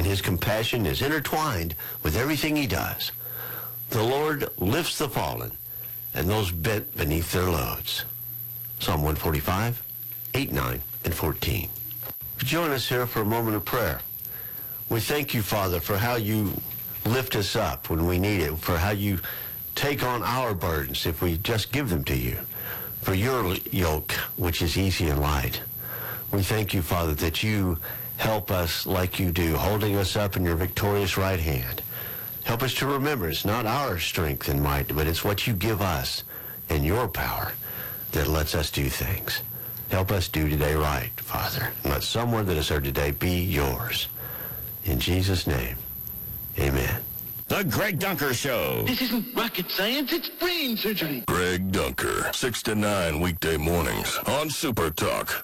his compassion is intertwined with everything he does. The Lord lifts the fallen and those bent beneath their loads. Psalm 145, 8, 9, and 14. Join us here for a moment of prayer. We thank you, Father, for how you lift us up when we need it, for how you take on our burdens if we just give them to you, for your yoke, which is easy and light. We thank you, Father, that you help us like you do, holding us up in your victorious right hand. Help us to remember it's not our strength and might, but it's what you give us and your power that lets us do things. Help us do today right, Father. And let someone that is heard today be yours. In Jesus' name, amen. The Greg Dunker Show. This isn't rocket science, it's brain surgery. Greg Dunker, 6 to 9 weekday mornings on Super Talk.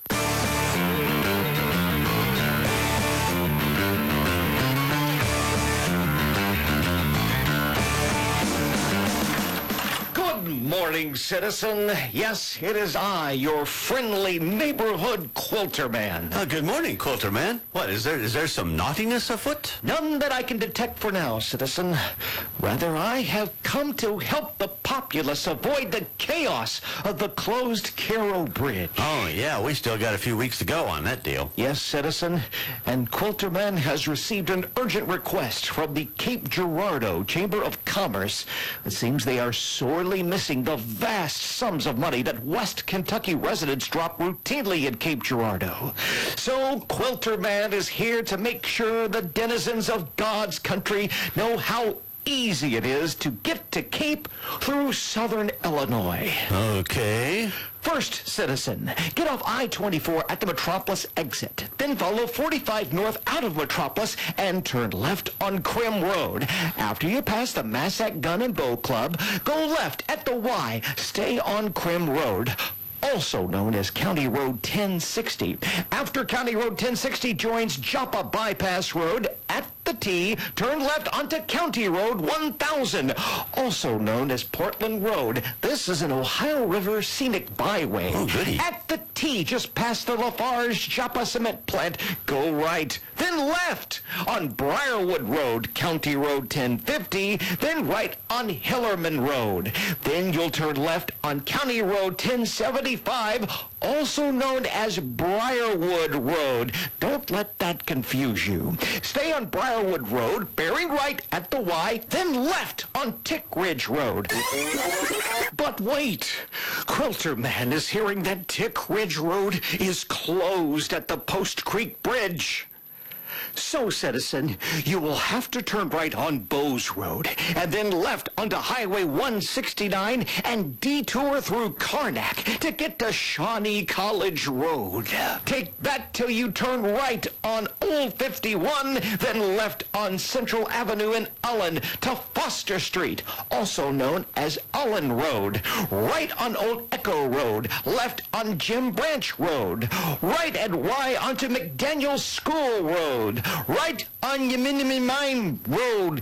Good morning, citizen. Yes, it is I, your friendly neighborhood quilter man. Good morning, Quilter Man. What, is there some naughtiness afoot? None that I can detect for now, citizen. Rather, I have come to help the populace avoid the chaos of the closed Caro Bridge. Oh, yeah, we still got a few weeks to go on that deal. Yes, citizen, and Quilterman has received an urgent request from the Cape Girardeau Chamber of Commerce. It seems they are sorely missing the vast sums of money that West Kentucky residents drop routinely in Cape Girardeau. So Quilterman is here to make sure the denizens of God's country know how easy it is to get to Cape through southern Illinois. Okay. First, citizen, get off I-24 at the Metropolis exit. Then follow 45 north out of Metropolis and turn left on Krim Road. After you pass the Massac Gun and Bow Club, go left at the Y. Stay on Krim Road, also known as County Road 1060. After County Road 1060 joins Joppa Bypass Road at the T, turn left onto County Road 1000, also known as Portland Road. This is an Ohio River scenic byway. Oh, goody. At the T, just past the Lafarge Joppa Cement Plant, go right, then left on Briarwood Road, County Road 1050, then right on Hillerman Road. Then you'll turn left on County Road 1075, also known as Briarwood Road. Don't let that confuse you. Stay on Briarwood Road, bearing right at the Y, then left on Tick Ridge Road. But wait, Quilterman is hearing that Tick Ridge Road is closed at the Post Creek Bridge. So, citizen, you will have to turn right on Bowes Road and then left onto Highway 169 and detour through Karnak to get to Shawnee College Road. Take that till you turn right on Old 51, then left on Central Avenue in Ullen to Foster Street, also known as Ullen Road. Right on Old Echo Road, left on Jim Branch Road. Right at Y onto McDaniel School Road. Right on Yiminimin Road.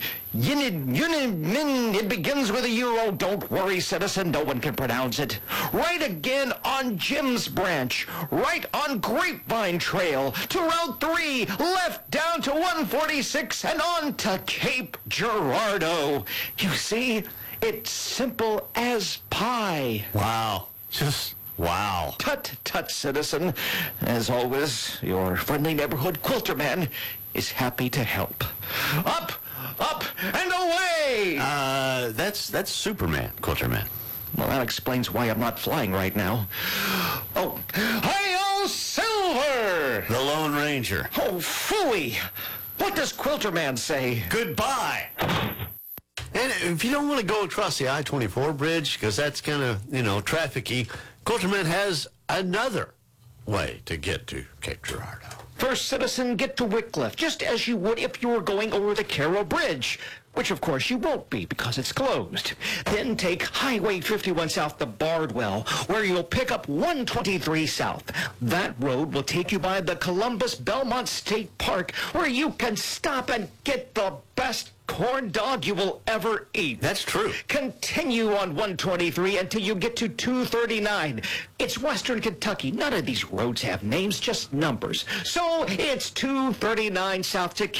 Yinimin, it begins with a U. Don't worry, citizen, no one can pronounce it. Right again on Jim's Branch. Right on Grapevine Trail to Route 3, left down to 146 and on to Cape Girardeau. You see, it's simple as pie. Wow. Just wow. Tut, tut, citizen. As always, your friendly neighborhood Quilterman is happy to help. Up, up, and away! That's Superman, Quilterman. Well, that explains why I'm not flying right now. Oh, hi-yo, Silver! The Lone Ranger. Oh, phooey! What does Quilterman say? Goodbye. And if you don't want to go across the I-24 bridge, because that's kind of, trafficy, Quilterman has another way to get to Cape Girardeau. First, citizen, get to Wycliffe, just as you would if you were going over the Caro Bridge, which of course you won't be because it's closed. Then take Highway 51 south to Bardwell, where you'll pick up 123 south. That road will take you by the Columbus Belmont State Park, where you can stop and get the best corn dog you will ever eat. That's true. Continue on 123 until you get to 239. It's Western Kentucky. None of these roads have names, just numbers. So it's 239 south to